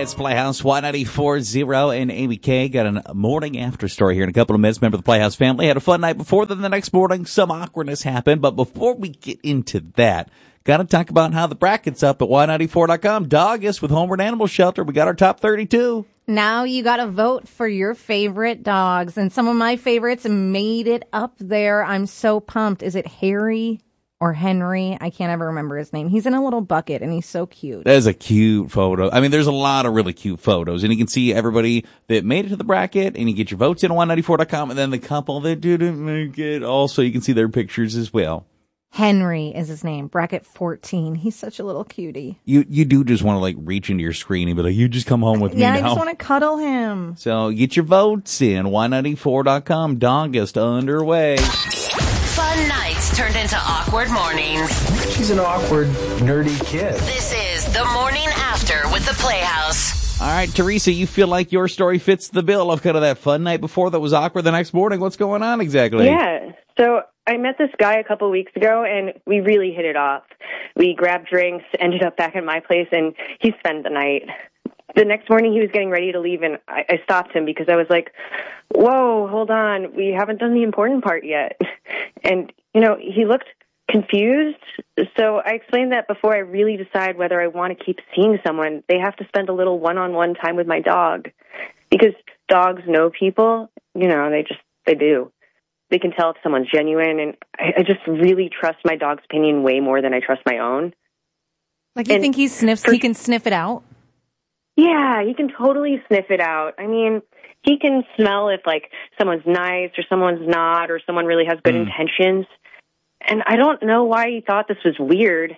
It's Playhouse Y94.0 and Amy K. Got a morning after story here in a couple of minutes. Remember, the Playhouse family had a fun night before. Then the next morning, some awkwardness happened. But before we get into that, got to talk about how the bracket's up at Y94.com. Doggus with Homeward Animal Shelter. We got our top 32. Now you got to vote for your favorite dogs. And some of my favorites made it up there. I'm so pumped. Is it Harry or Henry? I can't ever remember his name. He's in a little bucket, and he's so cute. That is a cute photo. I mean, there's a lot of really cute photos. And you can see everybody that made it to the bracket, and you get your votes in on Y94.com. And then the couple that didn't make it, also you can see their pictures as well. Henry is his name, bracket 14. He's such a little cutie. You do just want to like reach into your screen and be like, you just come home with me now. Yeah, I just want to cuddle him. So get your votes in. Y94.com. Dogust underway. Fun nights turned into awkward mornings. She's an awkward, nerdy kid. This is The Morning After with the Playhouse. All right, Teresa, you feel like your story fits the bill of kind of that fun night before that was awkward the next morning. What's going on exactly? Yeah. So I met this guy a couple weeks ago, and we really hit it off. We grabbed drinks, ended up back at my place, and he spent the night. The next morning, he was getting ready to leave, and I stopped him because I was like, whoa, hold on. We haven't done the important part yet. And, you know, he looked confused. So I explained that before I really decide whether I want to keep seeing someone, they have to spend a little one-on-one time with my dog. Because dogs know people, you know, they do. They can tell if someone's genuine, and I just really trust my dog's opinion way more than I trust my own. Like, you think he can sniff it out? Yeah, he can totally sniff it out. I mean, he can smell if, like, someone's nice or someone's not, or someone really has good intentions. And I don't know why he thought this was weird.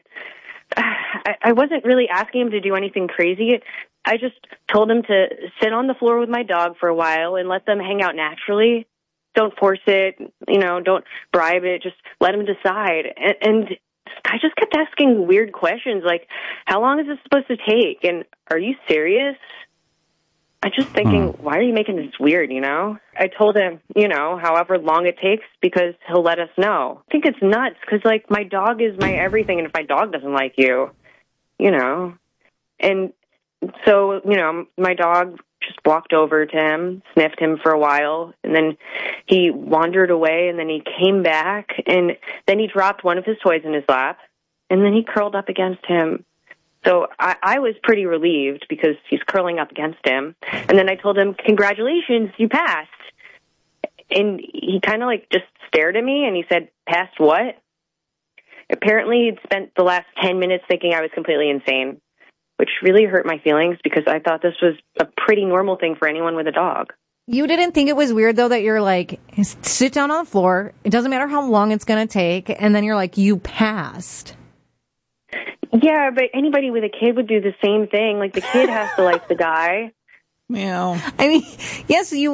I wasn't really asking him to do anything crazy. I just told him to sit on the floor with my dog for a while and let them hang out naturally. Don't force it, you know, don't bribe it, just let him decide. And I just kept asking weird questions like, how long is this supposed to take? And are you serious? I'm just thinking, why are you making this weird, you know? I told him, you know, however long it takes, because he'll let us know. I think it's nuts because, like, my dog is my everything, and if my dog doesn't like you, you know. And so, you know, my dog just walked over to him, sniffed him for a while, and then he wandered away, and then he came back, and then he dropped one of his toys in his lap, and then he curled up against him. So I was pretty relieved because he's curling up against him. And then I told him, congratulations, you passed. And he kind of like just stared at me, and he said, passed what? Apparently he'd spent the last 10 minutes thinking I was completely insane, which really hurt my feelings because I thought this was a pretty normal thing for anyone with a dog. You didn't think it was weird, though, that you're like, sit down on the floor. It doesn't matter how long it's going to take. And then you're like, you passed. Yeah, but anybody with a kid would do the same thing. Like, the kid has to like the guy. Meow. I mean, yes, you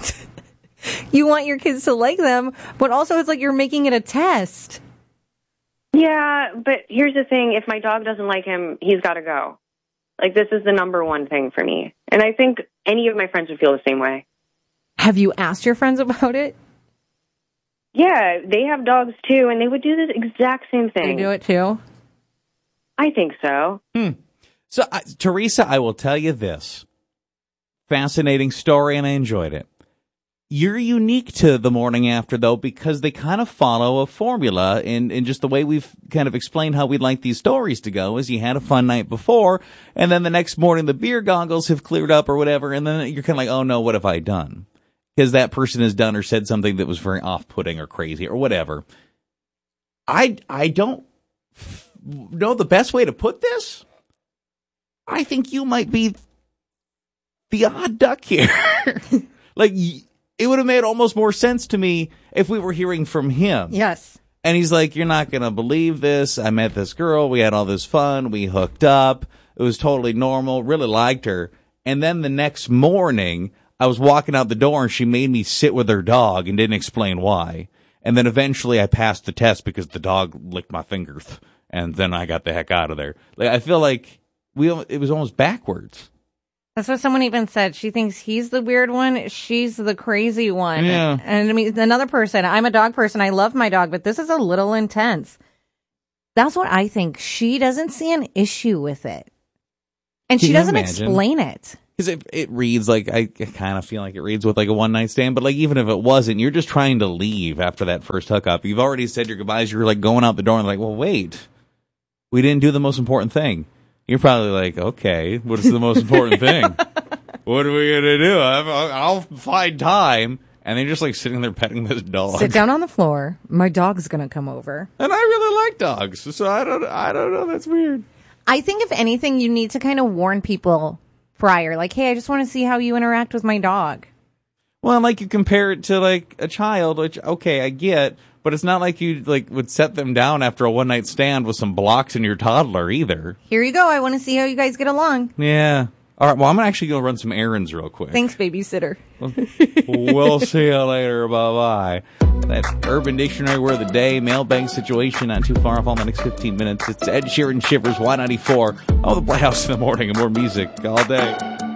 want your kids to like them, but also it's like you're making it a test. Yeah, but here's the thing. If my dog doesn't like him, he's got to go. Like, this is the number one thing for me. And I think any of my friends would feel the same way. Have you asked your friends about it? Yeah, they have dogs too, and they would do the exact same thing. They do it too? I think so. So, Teresa, I will tell you this. Fascinating story, and I enjoyed it. You're unique to the morning after, though, because they kind of follow a formula in just the way we've kind of explained how we'd like these stories to go is you had a fun night before, and then the next morning the beer goggles have cleared up or whatever, and then you're kind of like, oh, no, what have I done? Because that person has done or said something that was very off-putting or crazy or whatever. I don't know the best way to put this. I think you might be the odd duck here. Like, it would have made almost more sense to me if we were hearing from him. Yes. And he's like, you're not going to believe this. I met this girl. We had all this fun. We hooked up. It was totally normal. Really liked her. And then the next morning, I was walking out the door and she made me sit with her dog and didn't explain why. And then eventually I passed the test because the dog licked my fingers. And then I got the heck out of there. Like, I feel like it was almost backwards. That's what someone even said. She thinks he's the weird one. She's the crazy one. Yeah. And I mean, another person, I'm a dog person. I love my dog, but this is a little intense. That's what I think. She doesn't see an issue with it. And Can she you doesn't imagine? explain it. Because it reads like, I kind of feel like it reads with like a one night stand, but like even if it wasn't, you're just trying to leave after that first hookup. You've already said your goodbyes. You're like going out the door and like, well, wait, we didn't do the most important thing. You're probably like, okay, what is the most important thing? What are we going to do? I'll find time. And they're just like sitting there petting this dog. Sit down on the floor. My dog's going to come over. And I really like dogs. So I don't know. That's weird. I think if anything, you need to kind of warn people prior. Like, hey, I just want to see how you interact with my dog. Well, like you compare it to like a child, which, okay, I get. But it's not like you like would set them down after a one night stand with some blocks in your toddler either. Here you go. I want to see how you guys get along. Yeah. All right, well, I'm actually going to run some errands real quick. Thanks, babysitter. We'll see you later. Bye-bye. That's Urban Dictionary Word of the Day, mailbag situation, not too far off on the next 15 minutes. It's Ed Sheeran Shivers, Y94. Oh, the White House in the morning and more music all day.